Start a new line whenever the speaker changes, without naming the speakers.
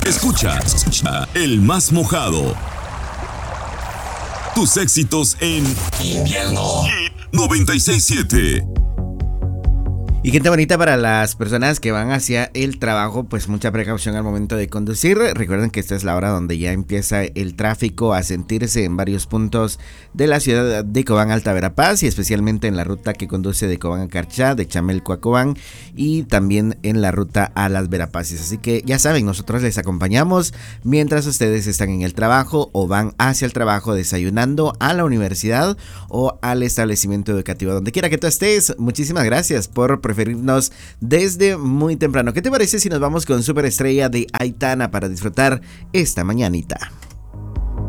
Escuchas el más mojado. Tus éxitos en invierno. Hit 96.7.
Y gente bonita, para las personas que van hacia el trabajo, pues mucha precaución al momento de conducir. Recuerden que esta es la hora donde ya empieza el tráfico a sentirse en varios puntos de la ciudad de Cobán, Alta Verapaz, y especialmente en la ruta que conduce de Cobán a Carchá, de Chamelco a Cobán, y también en la ruta a Las Verapaces. Así que ya saben, nosotros les acompañamos mientras ustedes están en el trabajo o van hacia el trabajo, desayunando, a la universidad o al establecimiento educativo. Donde quiera que tú estés, muchísimas gracias por preferirnos desde muy temprano. ¿Qué te parece si nos vamos con Superestrella de Aitana para disfrutar esta mañanita?